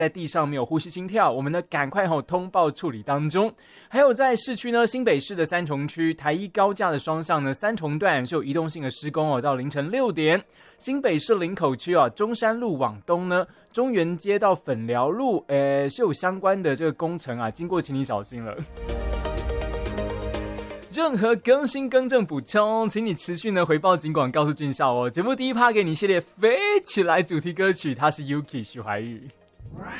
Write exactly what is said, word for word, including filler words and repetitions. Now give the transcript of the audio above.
在地上没有呼吸心跳，我们呢赶快吼通报处理当中。还有在市区呢，新北市的三重区台一高架的双向呢三重段是有移动性的施工哦，到凌晨六点。新北市林口区啊，中山路往东呢，中原街到粉寮路，呃是有相关的这个工程啊，经过请你小心了。任何更新更正补充，请你持续呢回报警广告诉俊孝哦。节目第一趴给你系列飞起来主题歌曲，它是 Yuki 许怀玉。